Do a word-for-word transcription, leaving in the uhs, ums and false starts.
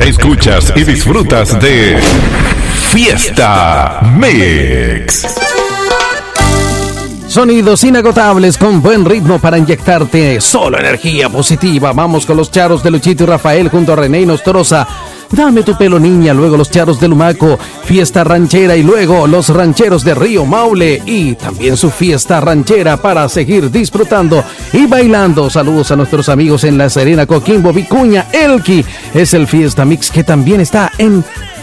Escuchas y disfrutas de Fiesta Mix. Sonidos inagotables con buen ritmo para inyectarte solo energía positiva. Vamos con los charros de Luchito y Rafael junto a René y Nostroza. Dame tu pelo, niña, luego los charros de Lumaco, fiesta ranchera, y luego los rancheros de Río Maule y también su fiesta ranchera para seguir disfrutando y bailando. Saludos a nuestros amigos en La Serena, Coquimbo, Vicuña, Elqui. Es el Fiesta Mix que también está en